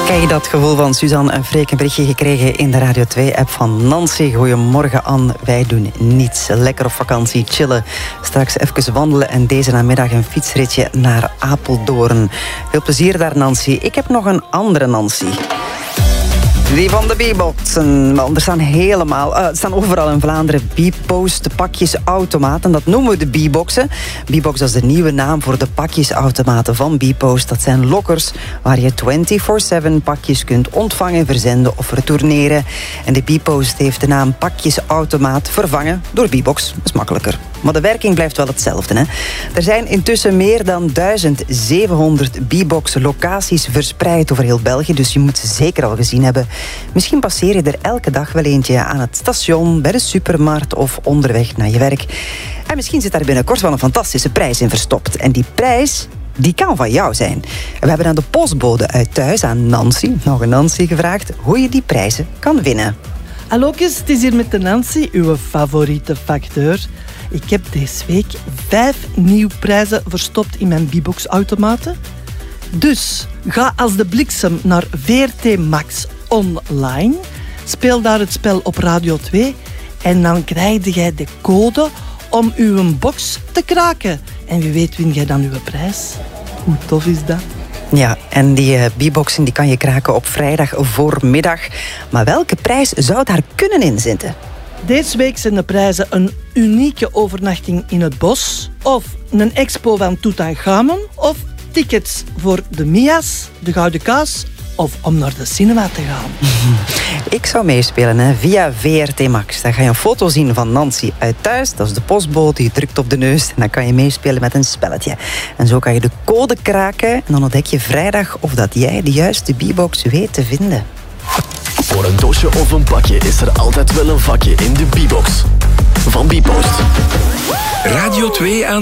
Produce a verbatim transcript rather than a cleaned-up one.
Kijk je dat gevoel van Suzanne en Freek, een berichtje gekregen in de Radio twee-app van Nancy. Goedemorgen, Anne. Wij doen niets. Lekker op vakantie, chillen. Straks even wandelen en deze namiddag een fietsritje naar Apeldoorn. Veel plezier daar, Nancy. Ik heb nog een andere Nancy. Die van de B-boxen. Maar er staan helemaal, uh, er staan overal in Vlaanderen B-post pakjesautomaten. Dat noemen we de B-boxen. B-box is de nieuwe naam voor de pakjesautomaten van B-post. Dat zijn lokkers waar je vierentwintig zeven pakjes kunt ontvangen, verzenden of retourneren. En de B-post heeft de naam pakjesautomaat vervangen door B-box. Dat is makkelijker. Maar de werking blijft wel hetzelfde. Hè? Er zijn intussen meer dan duizend zevenhonderd B-box-locaties verspreid over heel België. Dus je moet ze zeker al gezien hebben. Misschien passeer je er elke dag wel eentje aan het station, bij de supermarkt of onderweg naar je werk. En misschien zit daar binnenkort wel een fantastische prijs in verstopt. En die prijs, die kan van jou zijn. We hebben aan de postbode uit thuis, aan Nancy, nog een Nancy, gevraagd hoe je die prijzen kan winnen. Hallo, het is hier met de Nancy, uw favoriete facteur. Ik heb deze week vijf nieuwe prijzen verstopt in mijn B-box-automaten. Dus ga als de bliksem naar V R T Max online. Speel daar het spel op Radio twee. En dan krijg jij de code om uw box te kraken. En wie weet win jij dan uw prijs. Hoe tof is dat? Ja, en die uh, B-boxen die kan je kraken op vrijdag voormiddag. Maar welke prijs zou daar kunnen inzitten? Deze week zijn de prijzen een unieke overnachting in het bos, of een expo van Tutankhamon, of tickets voor de Mia's, de Gouden Kaas, of om naar de cinema te gaan. Ik zou meespelen hè, via V R T Max. Dan ga je een foto zien van Nancy uit thuis. Dat is de postbode, je drukt op de neus en dan kan je meespelen met een spelletje. En zo kan je de code kraken en dan ontdek je vrijdag of dat jij de juiste B-box weet te vinden. Voor een dosje of een pakje is er altijd wel een vakje in de B-box van B-post. Radio twee aan